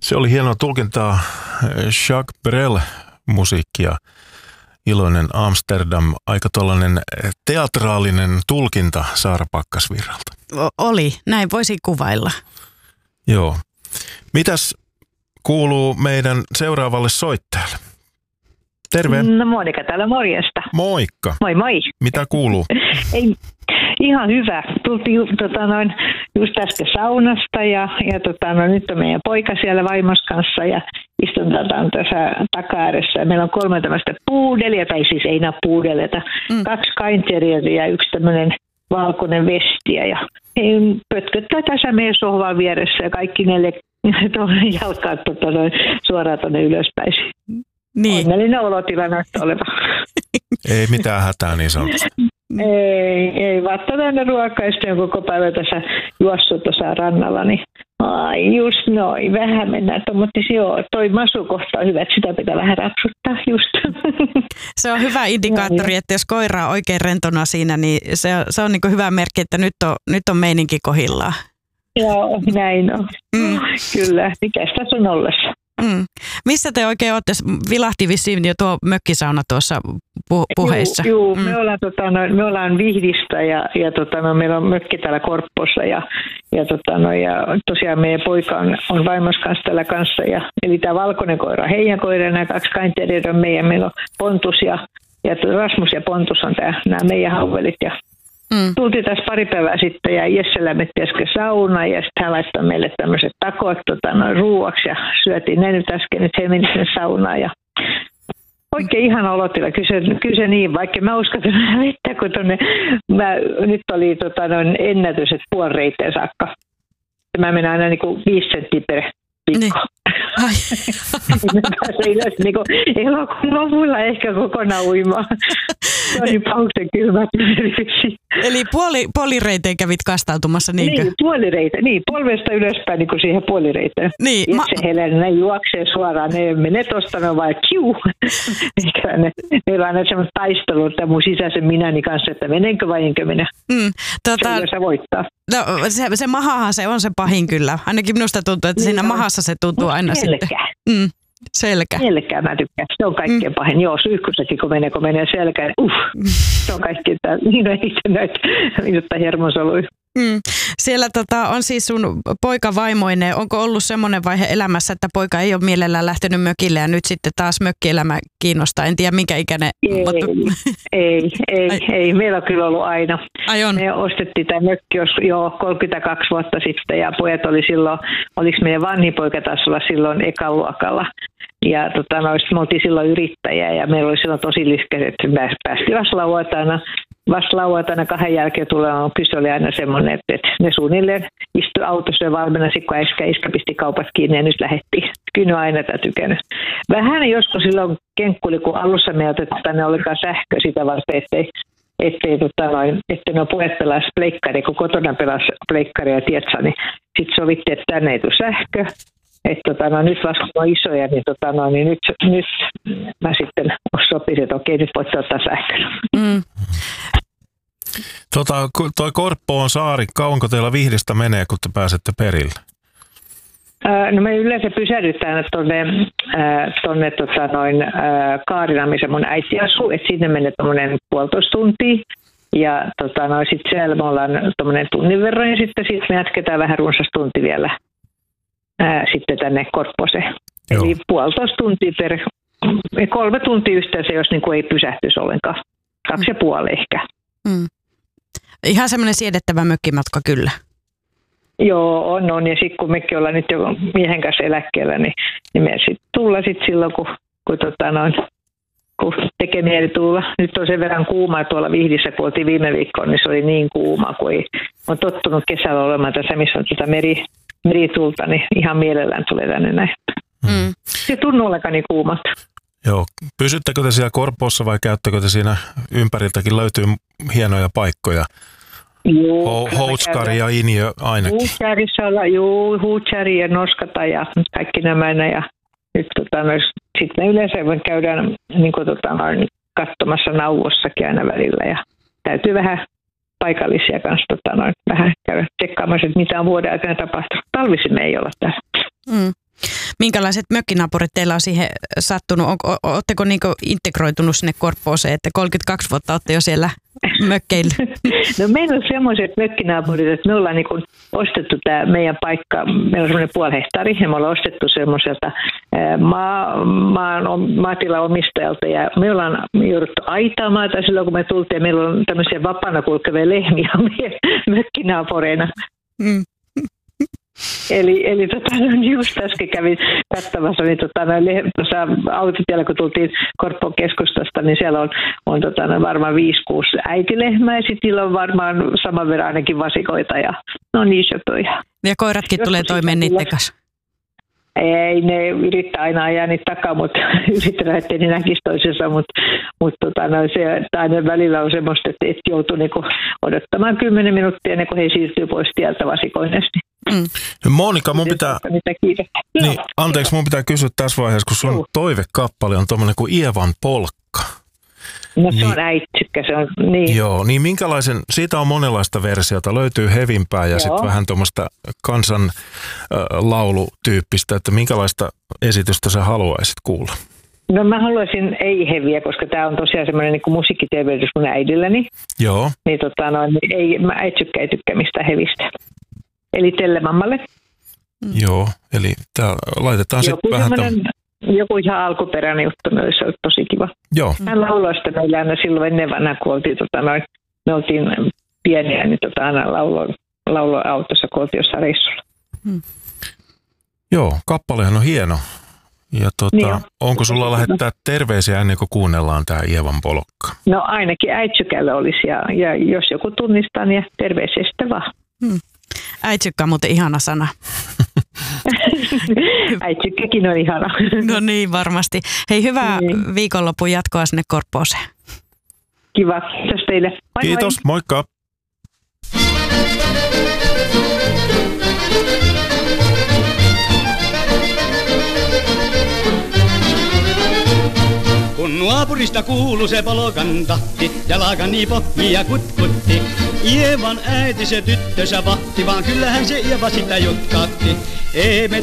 Se oli hienoa tulkintaa Jacques Brel-musiikkia. Iloinen Amsterdam, aika tollainen teatraalinen tulkinta Saara Pakkasvirralta. Oli, näin voisi kuvailla. Joo. Mitäs kuuluu meidän seuraavalle soittajalle? Terve. No Monika täällä, morjesta. Moikka. Moi moi. Mitä kuuluu? Ei, ihan hyvä. Tultiin just äsken saunasta ja nyt on meidän poika siellä vaimos kanssa ja istutaan tässä taka-ääressä. Meillä on 3 tämmöistä puudelia, tai siis ei nää puudeleita. 2 kainteriöitä ja 1 tämmöinen valkoinen vestiä ja he pötköttää tässä meidän sohvan vieressä ja kaikki 4 jalkaat suoraan tuonne ylöspäin. Niin. Onnellinen olotila näyttää oleva. Ei mitään hätää niin sanotusti. Ei vasta tänne ruokaa ja sitten koko päivä tässä juossut tuossa rannalla, niin ai just noin, vähän mennään mutta joo, toi masukohta on hyvä, että sitä pitää vähän rapsuttaa just. Se on hyvä indikaattori, että jos koira on oikein rentona siinä, niin se on niin kuin hyvä merkki, että nyt on meininki kohillaan. Joo, näin on. Kyllä, mikäs tässä on ollessa? Missä te oikein olette? Vilahti vissiin jo tuo mökkisauna tuossa puheissa. Joo, me ollaan Vihdistä ja meillä on mökki täällä Korppossa ja tosiaan meidän poika on vaimos kanssa täällä kanssa. Eli tämä valkoinen koira on heidän koira ja nämä 2 kainteriöt on meillä on Pontus ja Rasmus ja Pontus on nämä meidän hauvelit ja tultiin tässä pari päivää sitten ja Jesse lämmitti äsken sauna ja sitten hän laittoi meille tämmöiset takot ruuaksi ja syötiin ne nyt äsken, nyt he meni sinne saunaan ja oikein ihana olotila. Kyllä se niin, vaikka mä uskaltan vettä, kun nyt oli ennätys, että puoli reiteen saakka. Mä menen aina niin kuin 5 senttiä per viikko. Niin elokuun lopulla ehkä kokonaan uimaan. Se on niin pauksen kylmät. Eli puolireiteen kävit kastautumassa, niinkö? Niin, puolireiteen. Niin, polvesta ylöspäin niin kuin siihen puolireiteen. Niin, se Helena juoksee suoraan. Ne menee tuosta, ne on vaan kiu. Meillä on aina semmoista taistelua että mun sisäisen minäni kanssa, että menenkö vai enkö mene. Se voittaa. No, se mahahan se on se pahin kyllä. Ainakin minusta tuntuu, että siinä mahassa se tuntuu aina sitten. Selkä. Selkää mä tykkään. Se on kaikkein pahin. Joo, syyhkysäkin kun menee selkään. Se on kaikki. Niin on itse näitä minutta hermosoluja. Siellä on siis sun poika vaimoinen. Onko ollut semmoinen vaihe elämässä, että poika ei ole mielellään lähtenyt mökille ja nyt sitten taas mökkielämä kiinnostaa? En tiedä minkä ikäinen. Ei. Meillä on kyllä ollut aina. Ai on. Me ostettiin tämä mökki jo 32 vuotta sitten ja pojat oli silloin, oliko meidän vanhin poika taas olla silloin ekaluokalla. Ja me oltiin silloin yrittäjiä ja meillä oli silloin tosi lyhkäiset, että me päästiin vasta lauantaina 2 jälkeen tulemaan. Kyse oli aina semmoinen, että ne suunnilleen istui autossa ja valmennasi, kun iskä pisti kaupat kiinni ja nyt lähdettiin. Kyllä on aina tätä tykännyt. Vähän joskus silloin kenkkuli, kun alussa me otettiin tänne ollenkaan sähkö sitä varten, ettei nuo pojat pelasi pleikkari, kun kotona pelasi pleikkari ja tietsa, niin sitten sovittiin, että tänne ei tule sähkö. Että nyt vasta kun on isoja, niin nyt mä sitten sopisin, että okei, nyt voit ottaa sähköä. Toi Korppo on saari. Kauanko teillä Vihdistä menee, kun te pääsette perille? No me yleensä pysähdytään tuonne Kaarina, missä mun äiti asuu, että sinne menee tuommoinen 1,5 tuntia. Ja sitten siellä me ollaan tuommoinen tunnin verran ja sitten me jatketaan vähän runsas tunti vielä sitten tänne Korpposeen. Eli 1,5 tuntia 3 tuntia yhteensä, jos niin kuin ei pysähtyisi ollenkaan. 2,5 ehkä. Ihan semmoinen siedettävä mökkimatka kyllä. Joo, on. Ja sitten kun mekin ollaan nyt jo miehen kanssa eläkkeellä, niin me sitten tulla silloin, kun tekee mieli tulla. Nyt on sen verran kuumaa tuolla Vihdissä, kun oltiin viime viikkoon, niin se oli niin kuuma, kun on tottunut kesällä olemaan tässä, missä on tätä meritulta, niin ihan mielellään tulee tänne näin. Se tunnu ollenkaan niin kuumalta. Joo. Pysyttekö te siellä Korpoossa vai käyttäkö te siinä ympäriltäkin löytyy hienoja paikkoja? Houtskari ja Injö ainakin. Huutskari ja Noskata ja kaikki nämä. Ja nyt sitten me yleensä käydään katsomassa Nauvossakin aina välillä ja täytyy vähän paikallisia kanssa vähän käydä tsekkaamassa, että mitä on vuoden aikana tapahtunut. Talvisin me ei olla täällä. Minkälaiset mökkinaapurit teillä on siihen sattunut? Oletteko niinku integroitunut sinne Korppooseen, että 32 vuotta olette jo siellä mökkeillä? No meillä on semmoiset mökkinaapurit, että me ollaan niin kuin ostettu tämä meidän paikka, meillä on semmoinen 0,5 hehtaaria, ja me ollaan ostettu semmoiselta maatilaomistajalta, ja me ollaan jouduttu aitaamaan, tai silloin kun me tultiin, ja meillä on tämmöisiä vapaana kulkevia lehmiä meidän mökkinaapureina. Mm. Eli just äsken kävin katsomassa, niin tuossa autotiellä, kun tultiin Korppoon keskustasta, niin siellä on varmaan 5-6 äitilehmää, ja sitten niillä on varmaan saman verran ainakin vasikoita, ja ne on niin söpöjä. Ja koiratkin tulee toimeen niiden kanssa? Ei, ne yrittää aina ajaa niitä takaa, mutta yrittää, ettei ne näkisi toisensa, mutta se aina välillä on semmoista, että joutuu niinku odottamaan 10 minuuttia ennen kuin he siirtyy pois tieltä vasikoinesti. Monika, mun pitää kysyä tässä vaiheessa, kun sun toivekappale on tommoinen kuin Ievan polkka. No se on äitsykkä, se on niin. Joo, niin minkälaisen, siitä on monenlaista versiota, löytyy hevimpää ja sitten vähän tuommoista kansan laulutyyppistä, että minkälaista esitystä sä haluaisit kuulla? No mä haluaisin ei-heviä, koska tää on tosiaan semmoinen niin kuin musiikkitervehdys mun äidilläni. Joo. Niin mä äitsykkä ei tykkää mistään hevistä. Eli Tellemammalle. Joo, eli tää laitetaan sitten vähän joku ihan alkuperäinen juttu, se on tosi kiva. Joo. Hän lauloi sitä meillä aina silloin ennen vanhaa, kun oltiin, me oltiin pieniä, niin aina lauloi autossa, kun oltiin jossain reissulla. Joo, kappalehan on hieno. Ja niin onko sulla lähettää terveisiä ennen kuin kuunnellaan tämä Ievan polkka? No ainakin äitsykällä olisi, ja jos joku tunnistaa, niin terveisiä sitten vaan. Äitsykkä on muuten ihana sana. Äitsykkäkin on ihana. No niin, varmasti. Hei, hyvää viikonlopun jatkoa sinne Korppooseen. Kiva, kiitos teille. Moi, kiitos, moi. Moikka. Kun naapurista kuului se polokan tahti, jalkani pohjia kutkutti. Ievan äiti se tyttönsä vahti, vaan kyllähän se Ieva sitä jutkatti.